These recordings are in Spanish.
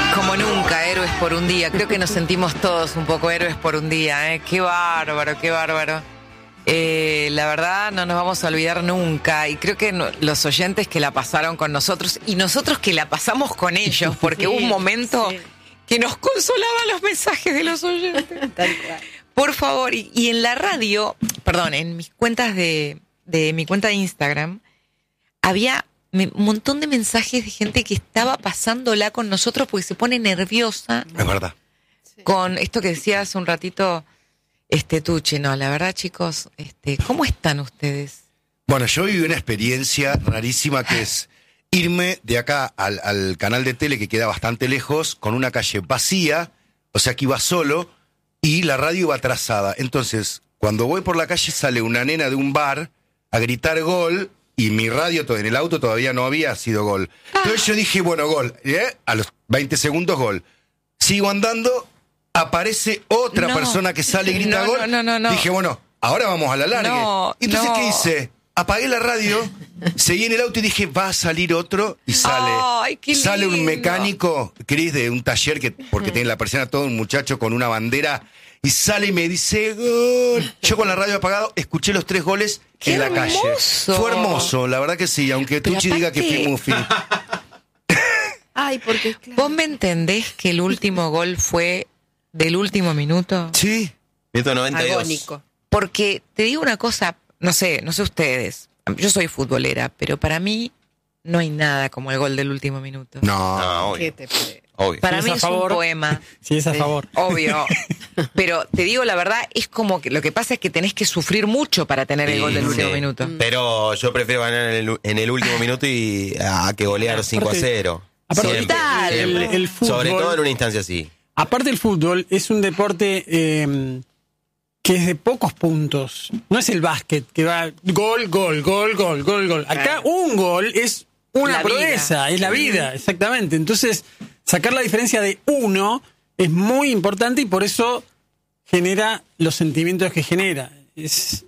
Como nunca, héroes por un día. Creo que nos sentimos todos un poco héroes por un día, ¿eh? Qué bárbaro, qué bárbaro. La verdad no nos vamos a olvidar nunca. Y creo que los oyentes que la pasaron con nosotros y nosotros que la pasamos con ellos, porque hubo un momento que nos consolaban los mensajes de los oyentes. Tal cual. Por favor, y en la radio, perdón, en mis cuentas de mi cuenta de Instagram, había un montón de mensajes de gente que estaba pasándola con nosotros porque se pone nerviosa. Es verdad. Con esto que decía hace un ratito, Tucci. No, la verdad, chicos, ¿cómo están ustedes? Bueno, yo viví una experiencia rarísima que es irme de acá al canal de tele que queda bastante lejos, con una calle vacía, o sea que iba solo, y la radio iba atrasada. Entonces, cuando voy por la calle sale una nena de un bar a gritar gol, y mi radio en el auto todavía no había sido gol. Entonces yo dije, bueno, gol. A los 20 segundos, gol. Sigo andando, aparece otra persona que sale y grita gol. No. Dije, bueno, ahora vamos a la larga. Entonces, ¿qué hice? Apagué la radio, seguí en el auto y dije, va a salir otro. Y sale. Ay, qué lindo. Sale un mecánico, Cris, de un taller, porque tiene la persiana todo, un muchacho con una bandera. Y sale y me dice, gol. Yo con la radio apagado escuché los 3 goles ¡Qué en la hermoso! calle. Fue hermoso, la verdad que sí, aunque Pero Tucci diga aparte- que fui Mufi. Ay, porque claro. ¿Vos me entendés que el último gol fue del último minuto? Sí. Minuto 92. Agónico. Porque te digo una cosa, no sé ustedes, yo soy futbolera, pero para mí no hay nada como el gol del último minuto. No. ¿Qué Obvio. te parece? Obvio. Para Si mí es a es un favor. poema. Sí, es a favor. Obvio. Pero te digo la verdad, es como que lo que pasa es que tenés que sufrir mucho para tener el gol del último minuto. Pero yo prefiero ganar en el último minuto y a que golear 5-0. Aparte, Siempre, tal. siempre. El fútbol, Sobre todo en una instancia así. aparte el fútbol es un deporte que es de pocos puntos. No es el básquet que va gol. Acá Claro. un gol es una La proeza, vida. es la vida, exactamente. Entonces, sacar la diferencia de uno es muy importante y por eso genera los sentimientos que genera. Es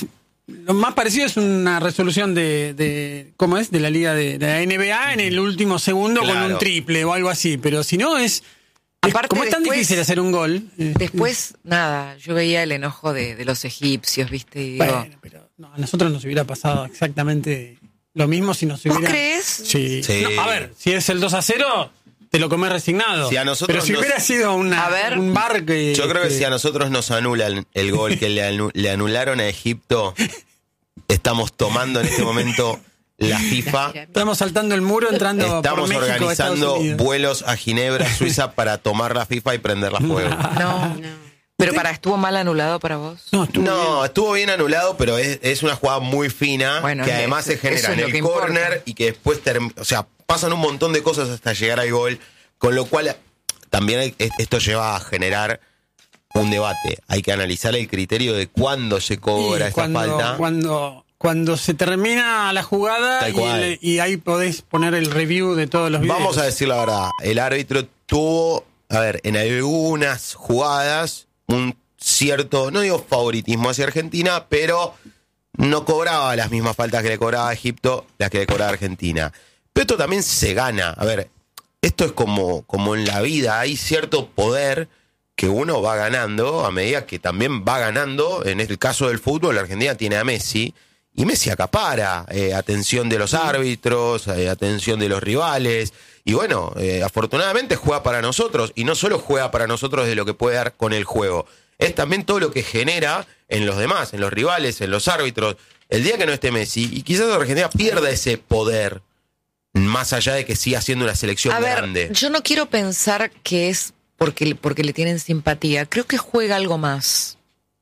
lo más parecido es una resolución de ¿cómo es? De la liga de la NBA en el último segundo con Claro. un triple o algo así. Pero si no es Aparte, como es tan después- difícil hacer un gol. Después, nada, yo veía el enojo de los egipcios, ¿viste? Y digo, Bueno, pero no, a nosotros nos hubiera pasado exactamente lo mismo si nos ¿vos hubiera... crees? Sí. Sí. No, a ver, si es el 2-0, te lo comes resignado. Si a nosotros pero si nos- hubiera sido A ver. un bar que... Yo creo que si a nosotros nos anulan el gol que le anularon a Egipto, estamos tomando en este momento la FIFA. Estamos saltando el muro, entrando por Estamos México, Estados organizando Unidos. vuelos a Ginebra, Suiza, para tomar la FIFA y prenderla a fuego. No. Pero ¿estuvo mal anulado para vos? No, estuvo bien. No, estuvo bien anulado, pero es una jugada muy fina, Bueno, que además se genera eso es en lo que el importa. córner y que después pasan un montón de cosas hasta llegar al gol, con lo cual también esto lleva a generar un debate. Hay que analizar el criterio de cuándo se cobra esta falta. Cuando se termina la jugada Tal cual. y ahí podés poner el review de todos los videos. Vamos a decir la verdad, el árbitro tuvo, en algunas jugadas un cierto, no digo favoritismo hacia Argentina, pero no cobraba las mismas faltas que le cobraba a Egipto, las que le cobraba a Argentina. Pero esto también se gana. A ver, esto es como en la vida, hay cierto poder que uno va ganando a medida que también va ganando. En el caso del fútbol, la Argentina tiene a Messi, y Messi acapara atención de los árbitros, atención de los rivales, y bueno, afortunadamente juega para nosotros, y no solo juega para nosotros de lo que puede dar con el juego, es también todo lo que genera en los demás, en los rivales, en los árbitros. El día que no esté Messi, y quizás la Argentina pierda ese poder, más allá de que siga siendo una selección A ver, grande. yo no quiero pensar que es porque le tienen simpatía. Creo que juega algo más.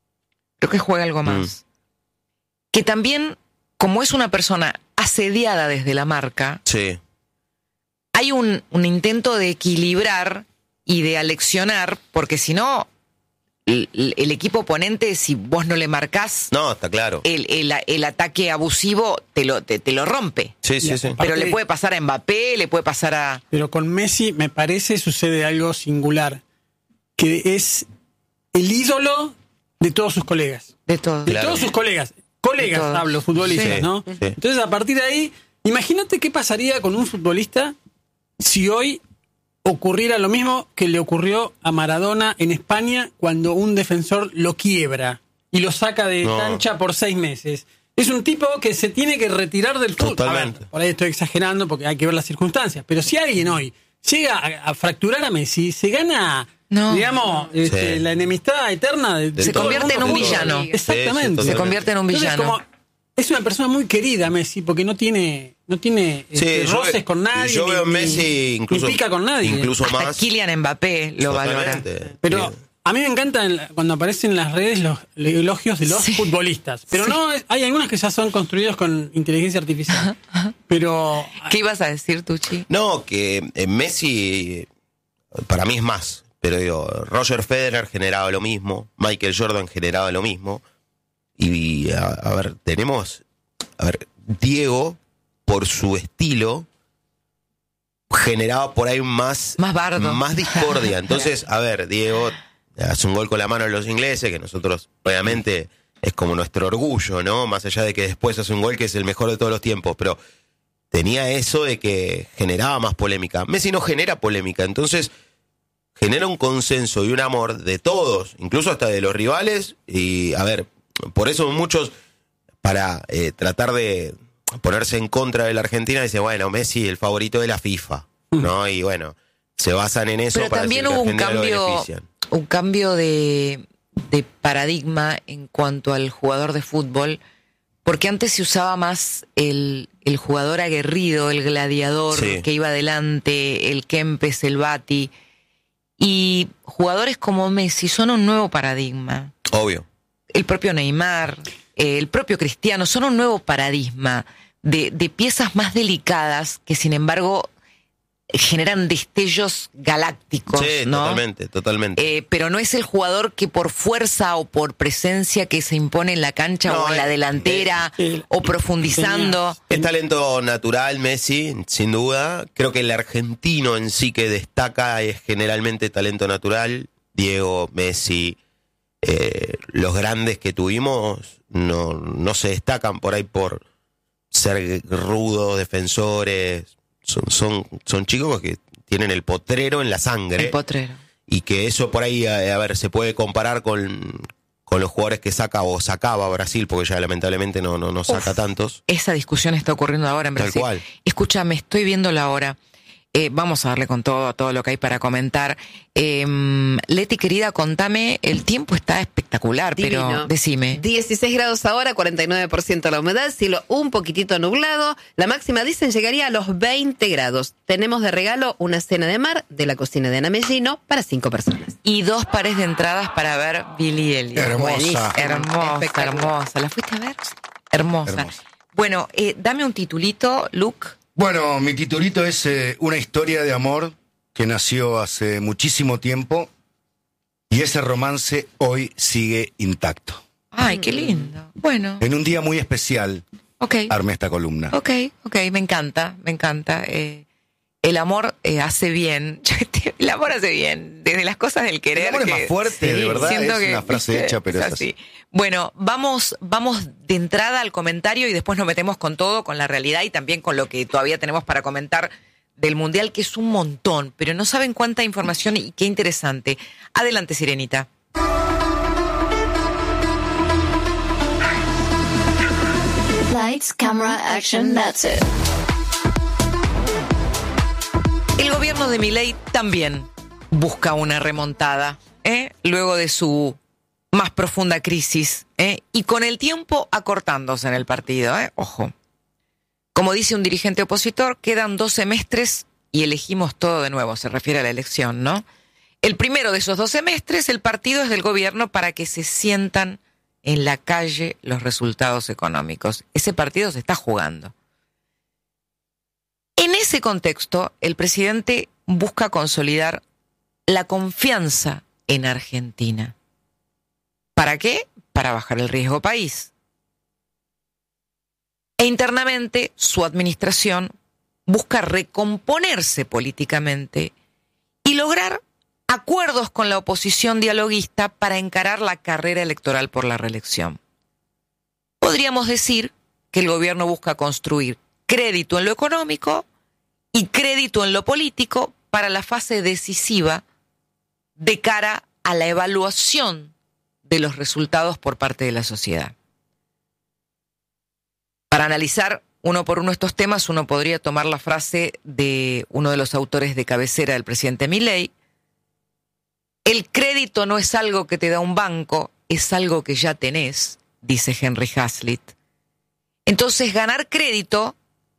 Que también, como es una persona asediada desde la marca, Sí. hay un intento de equilibrar y de aleccionar, porque si no, el equipo oponente, si vos no le marcás, No, está claro. el ataque abusivo te lo rompe. Sí, sí, sí. Pero Aparte- le puede pasar a Mbappé, le puede pasar a... Pero con Messi, me parece, sucede algo singular, que es el ídolo de todos sus colegas. De todo. De Claro. todos sus colegas. De Colegas, todos. hablo, futbolistas, Sí, ¿no? sí. Entonces, a partir de ahí, imagínate qué pasaría con un futbolista si hoy ocurriera lo mismo que le ocurrió a Maradona en España cuando un defensor lo quiebra y lo saca de cancha por 6 meses. Es un tipo que se tiene que retirar del fútbol. Totalmente. A ver, por ahí estoy exagerando porque hay que ver las circunstancias. Pero si alguien hoy llega a fracturar a Messi, se gana, digamos, la enemistad eterna de se todo el convierte en mundo. un villano. Exactamente. Se convierte en un Entonces, villano. como es una persona muy querida Messi porque no tiene roces con nadie. Yo veo a ni- Messi incluso, ni pica con nadie. incluso Hasta más. Kylian Mbappé lo valora. Totalmente. Pero a mí me encantan cuando aparecen en las redes los elogios de los Sí. futbolistas. Pero Sí. hay algunas que ya son construidos con inteligencia artificial. Pero ¿Qué ibas a decir, Tucci? No, que Messi para mí es más. Pero digo, Roger Federer generaba lo mismo, Michael Jordan generaba lo mismo. Y a ver, tenemos, Diego, por su estilo, generaba por ahí más bardo. más discordia. Entonces, a ver, Diego hace un gol con la mano de los ingleses, que nosotros, obviamente, es como nuestro orgullo, ¿no? Más allá de que después hace un gol que es el mejor de todos los tiempos, pero tenía eso de que generaba más polémica. Messi no genera polémica, entonces genera un consenso y un amor de todos, incluso hasta de los rivales, y a ver, por eso muchos, para tratar de ponerse en contra de la Argentina, dicen, bueno, Messi el favorito de la FIFA, ¿no? Y bueno, se basan en eso. Pero para también decir que hubo Argentina lo benefician. un cambio de paradigma en cuanto al jugador de fútbol, porque antes se usaba más el jugador aguerrido, el gladiador Sí. que iba adelante, el Kempes, el Bati, y jugadores como Messi son un nuevo paradigma. Obvio. El propio Neymar, el propio Cristiano, son un nuevo paradigma de piezas más delicadas que sin embargo generan destellos galácticos, Sí, ¿no? totalmente. Pero no es el jugador que por fuerza o por presencia que se impone en la cancha No, o en la delantera o profundizando. Es talento natural, Messi, sin duda. Creo que el argentino en sí que destaca es generalmente talento natural. Diego, Messi, los grandes que tuvimos no se destacan por ahí por ser rudos, defensores. Son chicos que tienen el potrero en la sangre. El potrero. Y que eso por ahí, a ver, se puede comparar con los jugadores que sacaba Brasil, porque ya lamentablemente no saca tantos. Esa discusión está ocurriendo ahora en Tal Brasil. cual. Escúchame, estoy viendo la hora. Vamos a darle con todo lo que hay para comentar. Leti, querida, contame, el tiempo está espectacular, Divino. pero decime. 16 grados ahora, 49% la humedad, cielo un poquitito nublado. La máxima, dicen, llegaría a los 20 grados. Tenemos de regalo una cena de mar de la cocina de Ana Mellino para 5 personas. Y 2 pares de entradas para ver Billy Elliot. Hermosa. Buenísimo. Hermosa, Espectacular. hermosa. ¿La fuiste a ver? Hermosa. Hermosa. Bueno, dame un titulito, Luke. Bueno, mi titulito es una historia de amor que nació hace muchísimo tiempo y ese romance hoy sigue intacto. Ay, qué lindo. Bueno, En un día muy especial ok. armé esta columna. Ok, me encanta. El amor hace bien. El amor hace bien. Desde las cosas del querer. El amor es más fuerte, de verdad, siento es una frase hecha, pero es así. Bueno, vamos de entrada al comentario y después nos metemos con todo, con la realidad y también con lo que todavía tenemos para comentar del Mundial, que es un montón, pero no saben cuánta información y qué interesante. Adelante, Sirenita. Lights, camera, action, that's it. El gobierno de Milei también busca una remontada, luego de su más profunda crisis, y con el tiempo acortándose en el partido, ojo. Como dice un dirigente opositor, quedan 2 semestres y elegimos todo de nuevo, se refiere a la elección, ¿no? El primero de esos 2 semestres, el partido es del gobierno para que se sientan en la calle los resultados económicos. Ese partido se está jugando. En ese contexto, el presidente busca consolidar la confianza en Argentina. ¿Para qué? Para bajar el riesgo país. E internamente, su administración busca recomponerse políticamente y lograr acuerdos con la oposición dialoguista para encarar la carrera electoral por la reelección. Podríamos decir que el gobierno busca construir crédito en lo económico y crédito en lo político para la fase decisiva de cara a la evaluación de los resultados por parte de la sociedad. Para analizar uno por uno estos temas, uno podría tomar la frase de uno de los autores de cabecera del presidente Milei: el crédito no es algo que te da un banco, es algo que ya tenés, dice Henry Hazlitt. Entonces, ganar crédito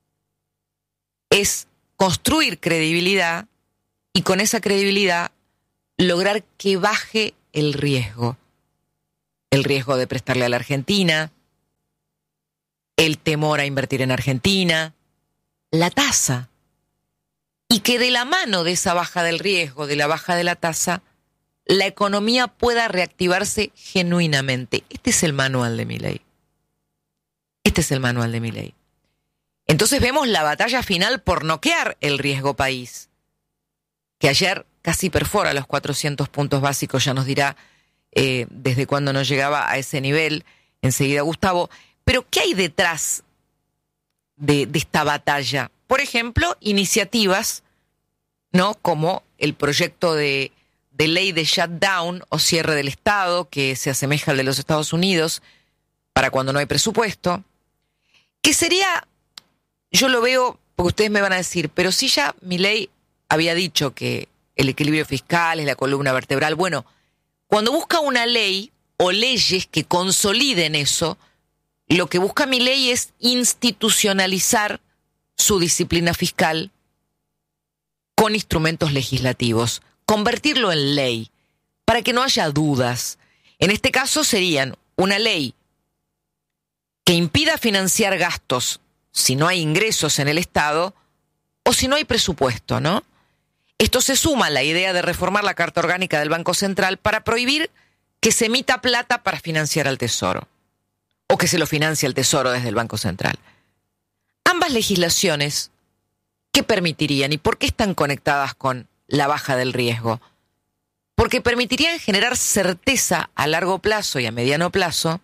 es construir credibilidad y con esa credibilidad lograr que baje el riesgo. El riesgo de prestarle a la Argentina, el temor a invertir en Argentina, la tasa. Y que de la mano de esa baja del riesgo, de la baja de la tasa, la economía pueda reactivarse genuinamente. Este es el manual de Milei. Este es el manual de Milei. Entonces vemos la batalla final por noquear el riesgo país, que ayer casi perfora los 400 puntos básicos, ya nos dirá desde cuándo no llegaba a ese nivel enseguida Gustavo. Pero ¿qué hay detrás de esta batalla? Por ejemplo, iniciativas, ¿no?, como el proyecto de ley de shutdown o cierre del Estado, que se asemeja al de los Estados Unidos para cuando no hay presupuesto, que sería, yo lo veo, porque ustedes me van a decir, pero si ya Milei había dicho que el equilibrio fiscal es la columna vertebral. Bueno, cuando busca una ley o leyes que consoliden eso, lo que busca Milei es institucionalizar su disciplina fiscal con instrumentos legislativos, convertirlo en ley, para que no haya dudas. En este caso serían una ley que impida financiar gastos si no hay ingresos en el Estado o si no hay presupuesto, ¿no? Esto se suma a la idea de reformar la Carta Orgánica del Banco Central para prohibir que se emita plata para financiar al Tesoro o que se lo financie el Tesoro desde el Banco Central. Ambas legislaciones, ¿qué permitirían y por qué están conectadas con la baja del riesgo? Porque permitirían generar certeza a largo plazo y a mediano plazo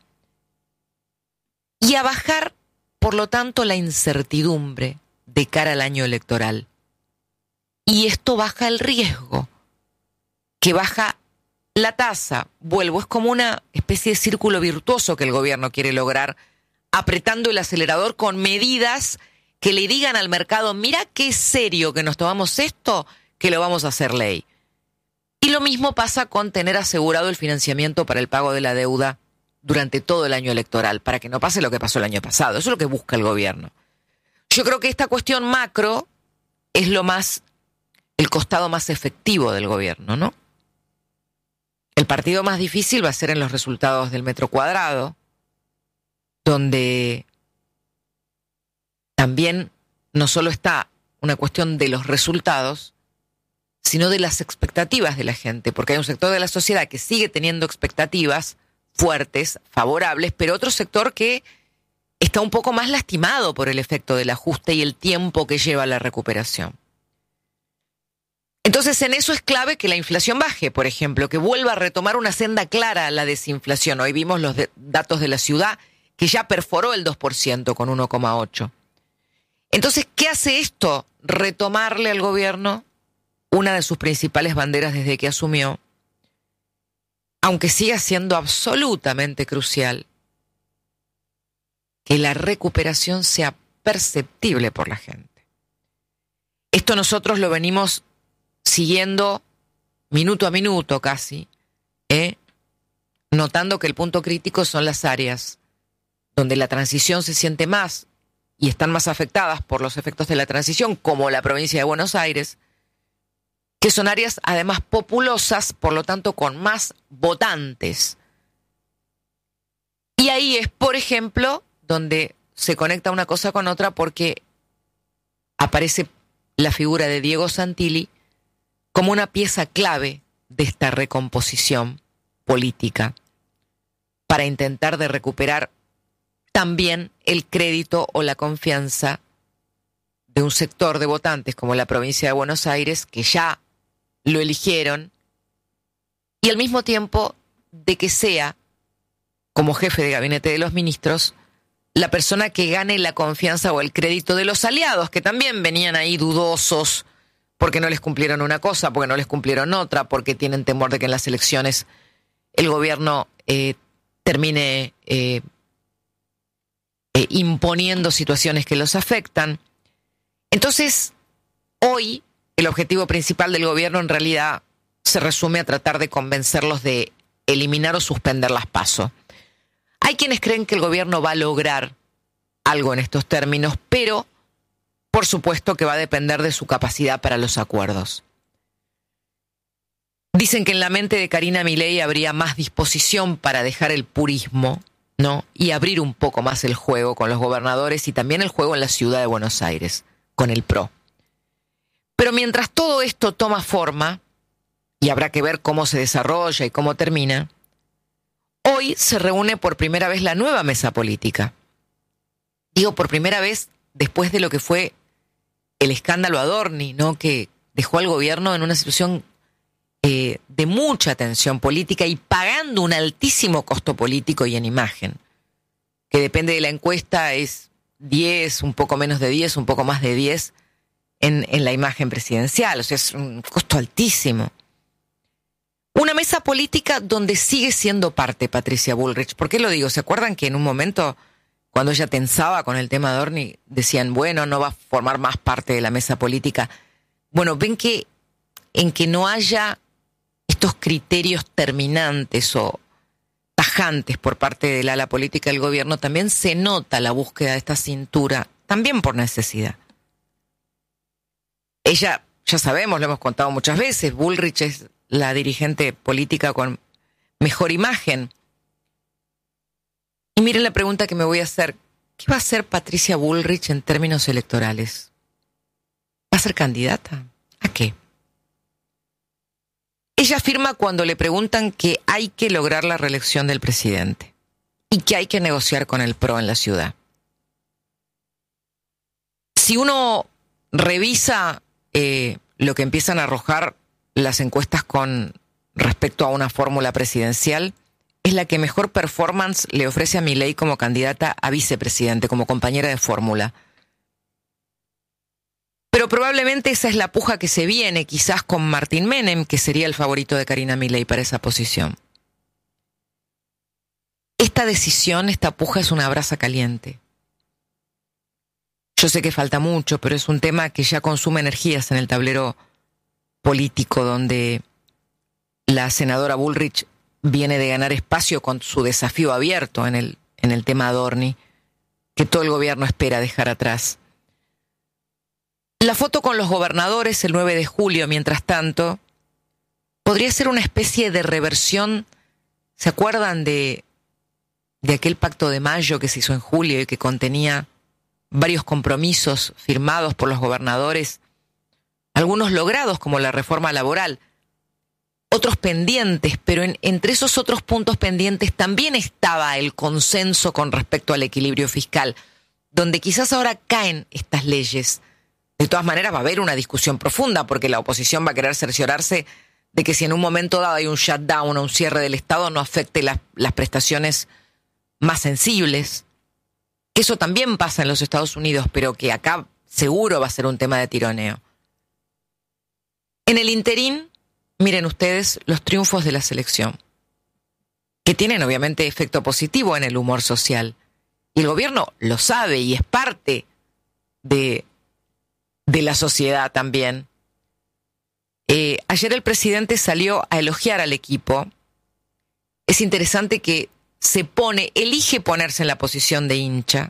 y a bajar, por lo tanto, la incertidumbre de cara al año electoral. Y esto baja el riesgo, que baja la tasa. Vuelvo, es como una especie de círculo virtuoso que el gobierno quiere lograr, apretando el acelerador con medidas que le digan al mercado: mira qué serio que nos tomamos esto, que lo vamos a hacer ley. Y lo mismo pasa con tener asegurado el financiamiento para el pago de la deuda durante todo el año electoral, para que no pase lo que pasó el año pasado. Eso es lo que busca el gobierno. Yo creo que esta cuestión macro es el costado más efectivo del gobierno, ¿no? El partido más difícil va a ser en los resultados del metro cuadrado, donde también no solo está una cuestión de los resultados, sino de las expectativas de la gente, porque hay un sector de la sociedad que sigue teniendo expectativas fuertes, favorables, pero otro sector que está un poco más lastimado por el efecto del ajuste y el tiempo que lleva la recuperación. Entonces, en eso es clave que la inflación baje, por ejemplo, que vuelva a retomar una senda clara a la desinflación. Hoy vimos los datos de la ciudad, que ya perforó el 2% con 1,8%. Entonces, ¿qué hace esto? Retomarle al gobierno una de sus principales banderas desde que asumió, aunque siga siendo absolutamente crucial que la recuperación sea perceptible por la gente. Esto nosotros lo venimos siguiendo minuto a minuto casi, notando que el punto crítico son las áreas donde la transición se siente más y están más afectadas por los efectos de la transición, como la provincia de Buenos Aires, que son áreas además populosas, por lo tanto con más votantes. Y ahí es, por ejemplo, donde se conecta una cosa con otra, porque aparece la figura de Diego Santilli como una pieza clave de esta recomposición política para intentar de recuperar también el crédito o la confianza de un sector de votantes como la provincia de Buenos Aires, que ya lo eligieron, y al mismo tiempo de que sea, como jefe de gabinete de los ministros, la persona que gane la confianza o el crédito de los aliados, que también venían ahí dudosos porque no les cumplieron una cosa, porque no les cumplieron otra, porque tienen temor de que en las elecciones el gobierno termine imponiendo situaciones que los afectan. Entonces, hoy el objetivo principal del gobierno en realidad se resume a tratar de convencerlos de eliminar o suspender las PASO. Hay quienes creen que el gobierno va a lograr algo en estos términos, pero por supuesto que va a depender de su capacidad para los acuerdos. Dicen que en la mente de Karina Milei habría más disposición para dejar el purismo, ¿no? Y abrir un poco más el juego con los gobernadores y también el juego en la ciudad de Buenos Aires, con el PRO. Pero mientras todo esto toma forma, y habrá que ver cómo se desarrolla y cómo termina, hoy se reúne por primera vez la nueva mesa política. Digo por primera vez después de lo que fue el escándalo Adorni, ¿no? Que dejó al gobierno en una situación de mucha tensión política y pagando un altísimo costo político y en imagen, que depende de la encuesta es 10, un poco menos de 10, un poco más de 10 en la imagen presidencial. O sea, es un costo altísimo. Una mesa política donde sigue siendo parte Patricia Bullrich. ¿Por qué lo digo? ¿Se acuerdan que en un momento, cuando ella tensaba con el tema de Adorni, decían, bueno, no va a formar más parte de la mesa política? Bueno, ven que en que no haya estos criterios terminantes o tajantes por parte del ala política del gobierno, también se nota la búsqueda de esta cintura, también por necesidad. Ella, ya sabemos, lo hemos contado muchas veces, Bullrich es la dirigente política con mejor imagen. Y miren la pregunta que me voy a hacer. ¿Qué va a hacer Patricia Bullrich en términos electorales? ¿Va a ser candidata? ¿A qué? Ella afirma cuando le preguntan que hay que lograr la reelección del presidente y que hay que negociar con el PRO en la ciudad. Si uno revisa lo que empiezan a arrojar las encuestas con respecto a una fórmula presidencial, es la que mejor performance le ofrece a Milei como candidata a vicepresidente, como compañera de fórmula. Pero probablemente esa es la puja que se viene, quizás con Martín Menem, que sería el favorito de Karina Milei para esa posición. Esta decisión, esta puja es una brasa caliente. Yo sé que falta mucho, pero es un tema que ya consume energías en el tablero político, donde la senadora Bullrich viene de ganar espacio con su desafío abierto en el tema Adorni, que todo el gobierno espera dejar atrás. La foto con los gobernadores el 9 de julio, mientras tanto, podría ser una especie de reversión. ¿Se acuerdan de aquel pacto de mayo que se hizo en julio y que contenía varios compromisos firmados por los gobernadores, algunos logrados como la reforma laboral, otros pendientes, pero entre esos otros puntos pendientes también estaba el consenso con respecto al equilibrio fiscal, donde quizás ahora caen estas leyes? De todas maneras va a haber una discusión profunda porque la oposición va a querer cerciorarse de que si en un momento dado hay un shutdown o un cierre del Estado no afecte las prestaciones más sensibles. Eso también pasa en los Estados Unidos, pero que acá seguro va a ser un tema de tironeo. En el interín, miren ustedes los triunfos de la selección, que tienen obviamente efecto positivo en el humor social. Y el gobierno lo sabe y es parte de la sociedad también. Ayer el presidente salió a elogiar al equipo. Es interesante que elige ponerse en la posición de hincha.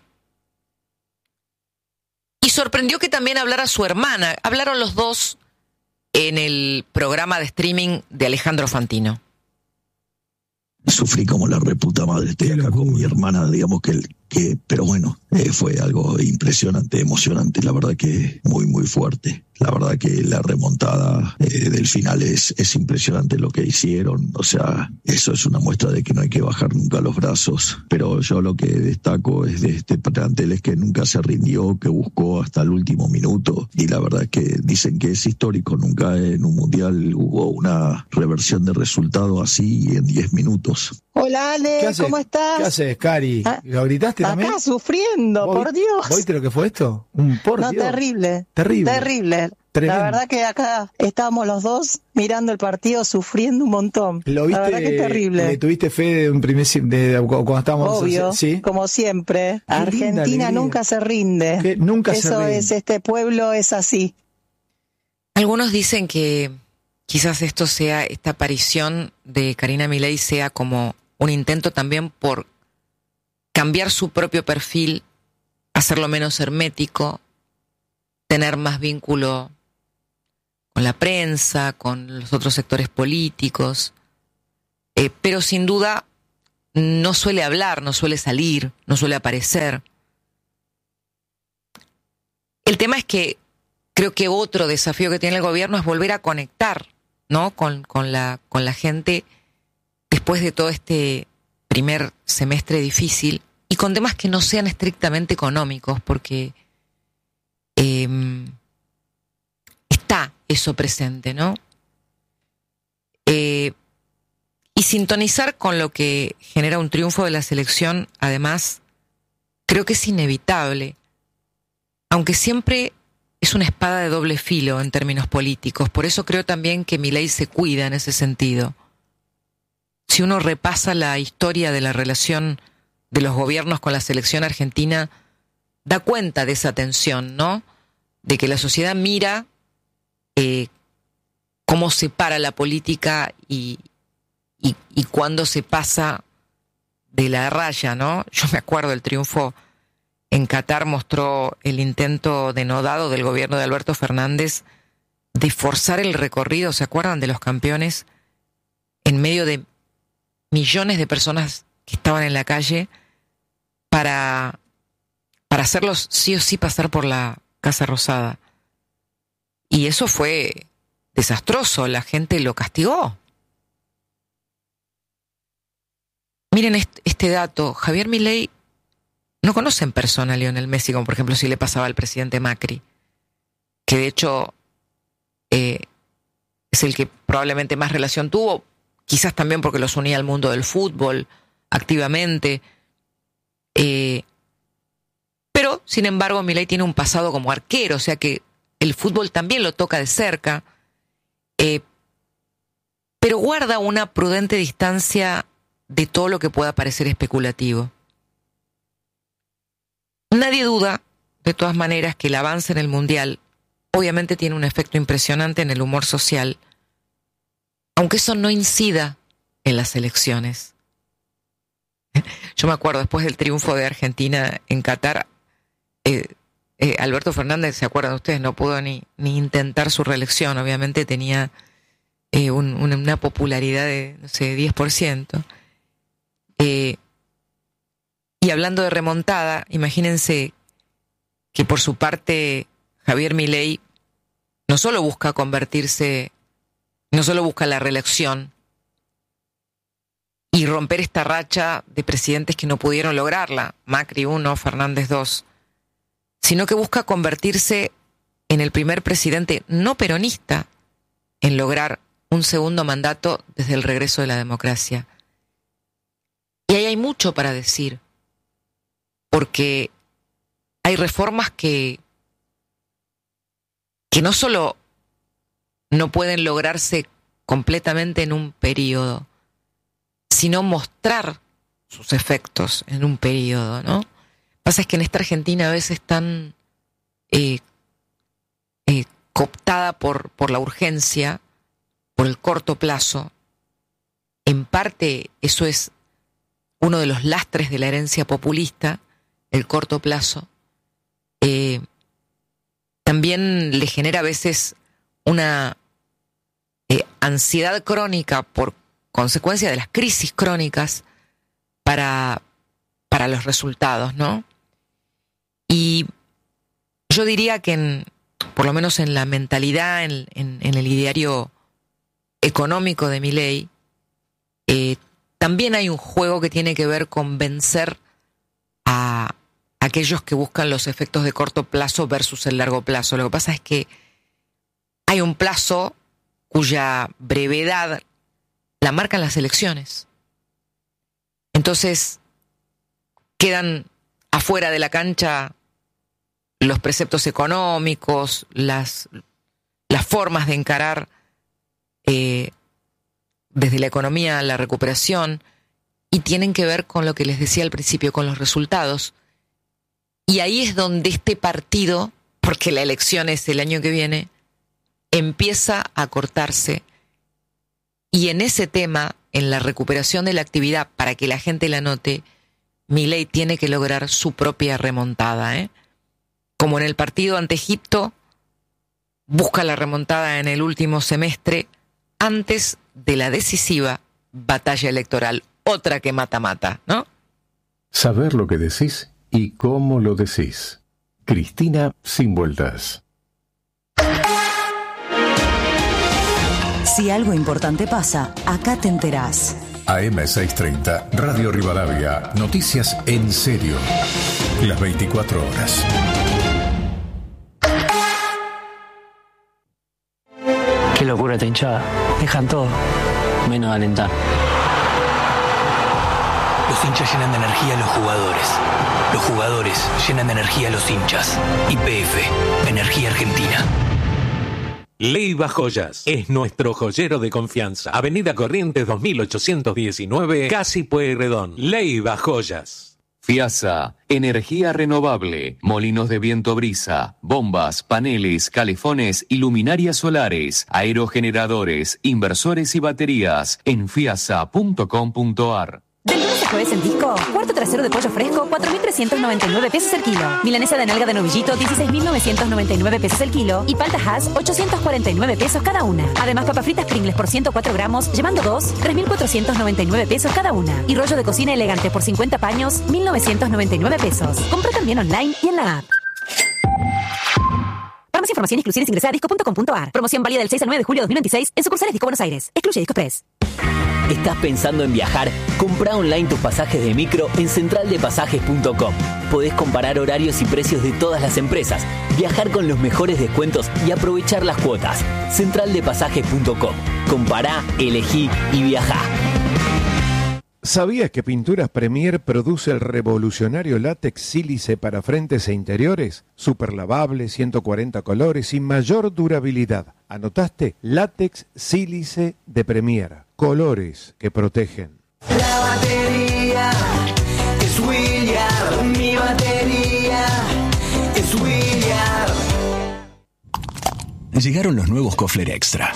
Y sorprendió que también hablara su hermana. Hablaron los dos en el programa de streaming de Alejandro Fantino. Sufrí como la reputa madre, estoy acá con mi hermana, digamos pero bueno, fue algo impresionante, emocionante, la verdad que muy fuerte. La verdad que la remontada del final es impresionante lo que hicieron, o sea, eso es una muestra de que no hay que bajar nunca los brazos, pero yo lo que destaco es de este plantel es que nunca se rindió, que buscó hasta el último minuto, y la verdad es que dicen que es histórico, nunca en un mundial hubo una reversión de resultado así en 10 minutos. Hola Ale, ¿cómo estás? ¿Qué haces, Cari? ¿Lo gritaste también? Acá sufriendo, por Dios. ¿Viste lo que fue esto? Por Dios. Terrible. Tremendo. La verdad que acá estábamos los dos mirando el partido, sufriendo un montón. ¿Lo viste? La verdad que es terrible. ¿Le tuviste fe de un cuando estábamos? Obvio, ¿sí? como siempre. Qué linda Argentina alegría. nunca se rinde. Nunca se Eso rinde. es, este pueblo es así. Algunos dicen que quizás esta aparición de Karina Milei sea como un intento también por cambiar su propio perfil, hacerlo menos hermético, tener más vínculo con la prensa, con los otros sectores políticos, pero sin duda no suele hablar, no suele salir, no suele aparecer. El tema es que creo que otro desafío que tiene el gobierno es volver a conectar, ¿no? con la gente después de todo este primer semestre difícil y con temas que no sean estrictamente económicos, porque está eso presente, ¿no? Y sintonizar con lo que genera un triunfo de la selección, además, creo que es inevitable, aunque siempre es una espada de doble filo en términos políticos. Por eso creo también que Milei se cuida en ese sentido. Si uno repasa la historia de la relación de los gobiernos con la selección argentina, da cuenta de esa tensión, ¿no? De que la sociedad mira cómo se para la política y cuándo se pasa de la raya, ¿no? Yo me acuerdo el triunfo en Qatar mostró el intento denodado del gobierno de Alberto Fernández de forzar el recorrido, ¿se acuerdan de los campeones? En medio de millones de personas que estaban en la calle para hacerlos sí o sí pasar por la Casa Rosada. Y eso fue desastroso, la gente lo castigó. Miren este dato, Javier Milei no conoce en persona a Lionel Messi, como por ejemplo si le pasaba al presidente Macri, que de hecho es el que probablemente más relación tuvo, quizás también porque los unía al mundo del fútbol activamente. Pero, sin embargo, Milei tiene un pasado como arquero, o sea que el fútbol también lo toca de cerca, pero guarda una prudente distancia de todo lo que pueda parecer especulativo. Nadie duda, de todas maneras, que el avance en el Mundial obviamente tiene un efecto impresionante en el humor social, aunque eso no incida en las elecciones. Yo me acuerdo, después del triunfo de Argentina en Qatar, Alberto Fernández, ¿se acuerdan ustedes? No pudo ni intentar su reelección, obviamente tenía una popularidad de, no sé, 10%. Y hablando de remontada, imagínense que por su parte Javier Milei no solo busca la reelección y romper esta racha de presidentes que no pudieron lograrla, Macri 1, Fernández 2, sino que busca convertirse en el primer presidente no peronista en lograr un segundo mandato desde el regreso de la democracia. Y ahí hay mucho para decir, porque hay reformas que no solo no pueden lograrse completamente en un periodo, sino mostrar sus efectos en un periodo, ¿no? Pasa es que en esta Argentina a veces tan cooptada por la urgencia, por el corto plazo. En parte eso es uno de los lastres de la herencia populista, el corto plazo. También le genera a veces una ansiedad crónica por consecuencia de las crisis crónicas para los resultados, ¿no? Y yo diría que por lo menos en la mentalidad, en el ideario económico de Milei, también hay un juego que tiene que ver con vencer a aquellos que buscan los efectos de corto plazo versus el largo plazo. Lo que pasa es que hay un plazo cuya brevedad la marcan las elecciones. Entonces quedan afuera de la cancha los preceptos económicos, las formas de encarar desde la economía la recuperación, y tienen que ver con lo que les decía al principio, con los resultados. Y ahí es donde este partido, porque la elección es el año que viene, empieza a cortarse. Y en ese tema, en la recuperación de la actividad, para que la gente la note, Milei tiene que lograr su propia remontada, Como en el partido ante Egipto, busca la remontada en el último semestre, antes de la decisiva batalla electoral. Otra que mata, ¿no? Saber lo que decís y cómo lo decís. Cristina sin vueltas. Si algo importante pasa, acá te enterás. AM630, Radio Rivadavia, noticias en serio. Las 24 horas. Qué locura esta hinchada. Dejan todo, menos alentar. Los hinchas llenan de energía a los jugadores. Los jugadores llenan de energía a los hinchas. YPF, Energía Argentina. Leiva Joyas es nuestro joyero de confianza. Avenida Corrientes 2819, Casi Pueyrredón. Leiva Joyas. FIASA, energía renovable, molinos de viento brisa, bombas, paneles, calefones y luminarias solares, aerogeneradores, inversores y baterías en fiasa.com.ar. Del lunes a jueves en Disco, cuarto trasero de pollo fresco, 4.399 pesos el kilo. Milanesa de nalga de novillito, 16.999 pesos el kilo. Y palta Hass, 849 pesos cada una. Además, papas fritas Pringles por 104 gramos, llevando 2, 3.499 pesos cada una. Y rollo de cocina elegante por 50 paños, 1.999 pesos. Compra también online y en la app. Para más información y exclusiones ingresa a disco.com.ar. Promoción válida del 6 al 9 de julio de 2026 en sucursales Disco Buenos Aires. Excluye Disco Express. ¿Estás pensando en viajar? Comprá online tus pasajes de micro en centraldepasajes.com. Podés comparar horarios y precios de todas las empresas, viajar con los mejores descuentos y aprovechar las cuotas. Centraldepasajes.com. Compará, elegí y viajá. ¿Sabías que Pinturas Premier produce el revolucionario látex sílice para frentes e interiores? Super lavable, 140 colores y mayor durabilidad. ¿Anotaste? Látex sílice de Premier. Colores que protegen. La batería es William. Mi batería es William. Llegaron los nuevos Kofler Extra.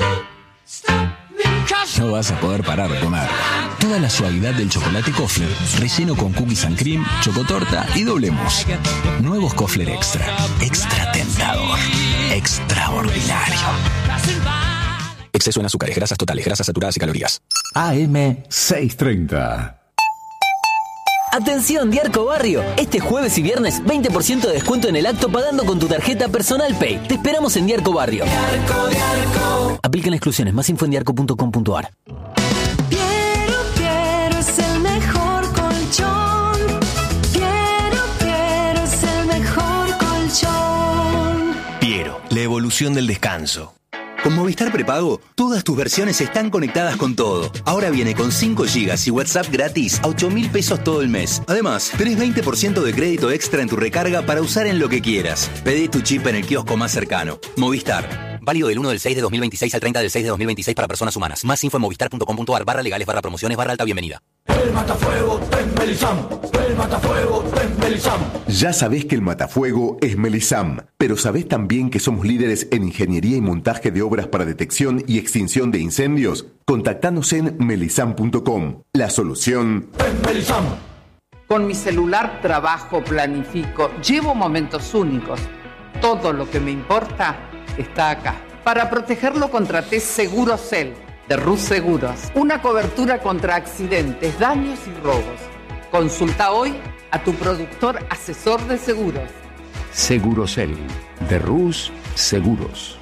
No vas a poder parar de comer. Toda la suavidad del chocolate Kofler, relleno con cookies and cream, chocotorta y doble mousse. Nuevos Kofler Extra. Extra tentador. Extraordinario. Exceso en azúcares, grasas totales, grasas saturadas y calorías. AM630. Atención, Diarco Barrio. Este jueves y viernes, 20% de descuento en el acto pagando con tu tarjeta Personal Pay. Te esperamos en Diarco Barrio. Diarco. Aplican exclusiones. Más info en diarco.com.ar. Piero es el mejor colchón. Piero es el mejor colchón. Piero, la evolución del descanso. Con Movistar Prepago, todas tus versiones están conectadas con todo. Ahora viene con 5 GB y WhatsApp gratis a 8.000 pesos todo el mes. Además, tenés 20% de crédito extra en tu recarga para usar en lo que quieras. Pedí tu chip en el kiosco más cercano. Movistar. Válido del 1 del 6 de 2026 al 30 del 6 de 2026 para personas humanas. Más info en movistar.com.ar/legales/promociones/alta bienvenida. El matafuego es Melisam. El matafuego es Melisam. Ya sabés que el matafuego es Melisam, pero sabés también que somos líderes en ingeniería y montaje de obras para detección y extinción de incendios. Contactanos en melisam.com. La solución es Melisam. Con mi celular trabajo, planifico, llevo momentos únicos. Todo lo que me importa está acá. Para protegerlo contraté Segurocel de Rus Seguros. Una cobertura contra accidentes, daños y robos. Consulta hoy a tu productor asesor de seguros. Segurocel de Rus Seguros.